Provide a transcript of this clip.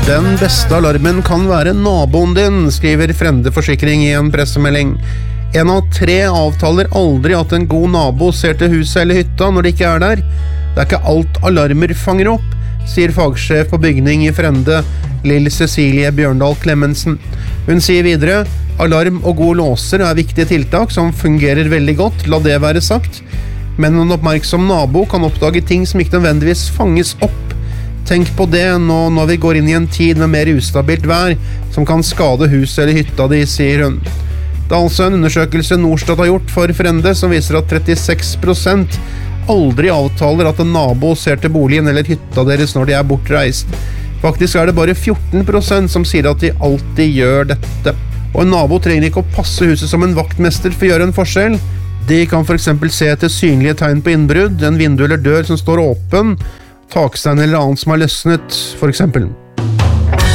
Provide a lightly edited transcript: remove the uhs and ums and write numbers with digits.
Den beste alarmen kan være naboen din, skriver Frende Forsikring i en pressemelding. 1 av 3 avtaler aldri at en god nabo ser til huset eller hytta når de ikke er der. Det er ikke alt alarmer fanger opp, sier fagsjef på bygning i Frende, Lill Cecilie Bjørndal Clemensen. Hun sier videre, alarm og gode låser er viktige tiltak som fungerer veldig godt, la det være sagt. Men en oppmerksom nabo kan oppdage ting som ikke nødvendigvis fanges opp. Tenk på det nå når vi går inn i en tid med mer ustabilt vær, som kan skade huset eller hytta di, sier hun. Det er altså en undersøkelse Norstat har gjort for Frende, som viser at 36% aldri avtaler at en nabo ser til boligen eller hytta deres når de er bortreist. Faktisk er det bare 14% som sier at de alltid gjør dette. Og en nabo trenger ikke å passe huset som en vaktmester for å gjøre en forskjell. De kan for eksempel se etter synlige tegn på innbrudd, en vindu eller dør som står åpen, takstein eller annet som har løsnet, for eksempel.